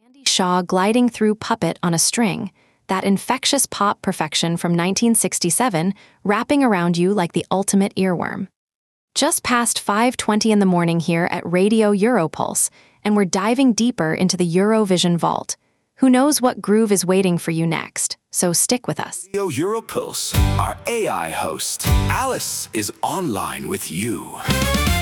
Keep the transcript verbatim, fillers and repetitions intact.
Andy Shaw gliding through Puppet on a string, that infectious pop perfection from nineteen sixty-seven wrapping around you like the ultimate earworm. Just past five twenty in the morning here at Radio Europulse, and we're diving deeper into the Eurovision vault. Who knows what groove is waiting for you next, so stick with us. Radio Europulse, our A I host, Alice, is online with you.